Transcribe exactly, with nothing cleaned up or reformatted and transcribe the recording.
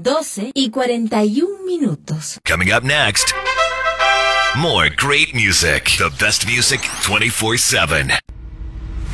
doce y cuarenta y un minutos. Coming up next, more great music. The best music twenty-four seven.